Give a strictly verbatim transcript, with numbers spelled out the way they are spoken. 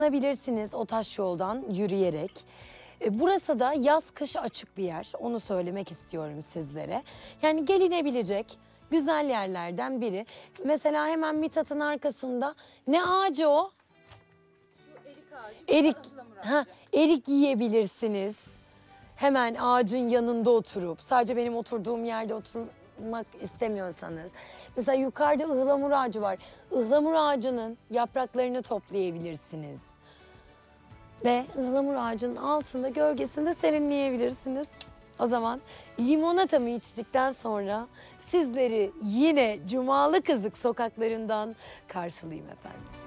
Bilirsiniz o taş yoldan yürüyerek. E, Burası da yaz kış açık bir yer. Onu söylemek istiyorum sizlere. Yani gelinebilecek güzel yerlerden biri. Mesela hemen Mithat'ın arkasında ne ağacı o? Şu erik ağacı, Erik. ıhlamur ağacı. Ha, erik yiyebilirsiniz. Hemen ağacın yanında oturup sadece benim oturduğum yerde oturmak istemiyorsanız. Mesela yukarıda ıhlamur ağacı var. Ihlamur ağacının yapraklarını toplayabilirsiniz. Ve ıhlamur ağacının altında gölgesinde serinleyebilirsiniz. O zaman limonatamı içtikten sonra sizleri yine Cumalı Kızık sokaklarından karşılayayım efendim.